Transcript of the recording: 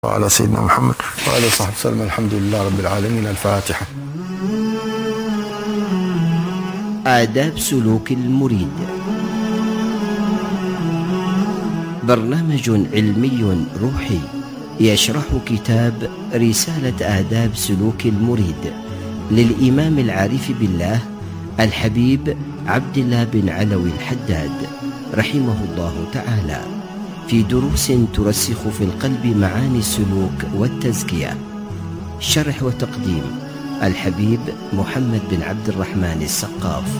وعلى سيدنا محمد وعلى صحبه وسلم. الحمد لله رب العالمين. الفاتحة. آداب سلوك المريد، برنامج علمي روحي يشرح كتاب رسالة آداب سلوك المريد للإمام العارف بالله الحبيب عبد الله بن علوي الحداد رحمه الله تعالى، في دروس ترسخ في القلب معاني السلوك والتزكية. شرح وتقديم الحبيب محمد بن عبد الرحمن السقاف.